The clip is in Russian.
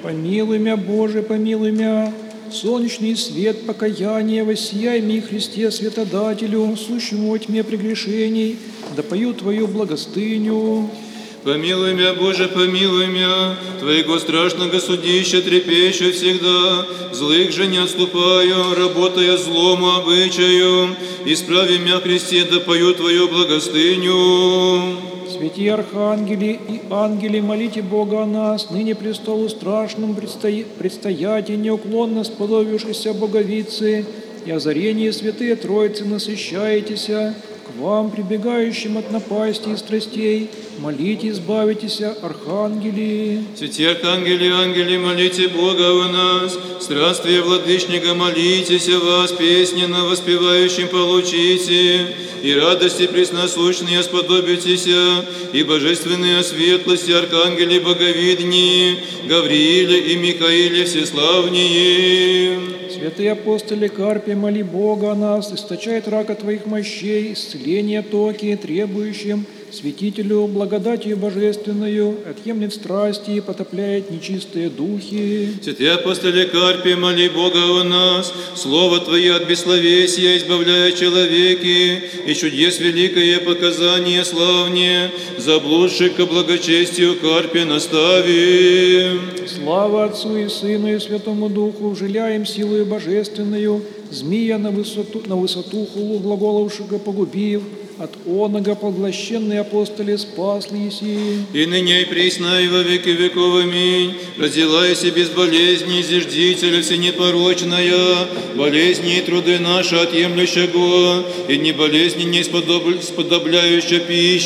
Помилуй мя, Боже, помилуй мя. Солнечный свет покаяния воссияй ми, Христе Светодателю, сущему во тьме прегрешений, да пою Твою благостыню. Помилуй мя, Боже, помилуй мя, Твоего страшного судища трепещу всегда, злых же не отступаю, работая злому обычаю, исправи мя, Христе, да пою Твою благостыню. Святые архангели и ангели, молите Бога о нас, ныне престолу страшному предстоять и неуклонно сподобившейся Боговицы, и озарение святые Троицы насыщаетеся, к вам, прибегающим от напасти и страстей, молите, избавитесь, архангели. Святые архангели, ангели, молите Бога о нас, здравствие владычника, молитесь о вас, песни на воспевающим получите, и радости пресносущные сподобитесь, и божественные светлости архангели боговидние, Гаврииле и Михаиле всеславнее. Святые апостоли Карпе, моли Бога о нас, источает рака Твоих мощей, исцеление токи, требующим святителю благодатью божественную, отъемлет страсти и потопляет нечистые духи. Святые апостоли Карпе, моли Бога о нас, Слово Твое от бессловесия избавляя человеки, и чудес великое показание славнее, заблудших ко благочестию Карпе настави. Слава Отцу и Сыну и Святому Духу, вжиляем силою божественную, змея на высоту хулу глаголовшего погубив, от оного поглощенные апостоли спасли еси. И ныне и присно и во веки веков. Аминь. Разделайся без болезни, зиждителя всенепорочная, болезни и труды наши отъемлющего, и не болезни не сподобляющая пищи,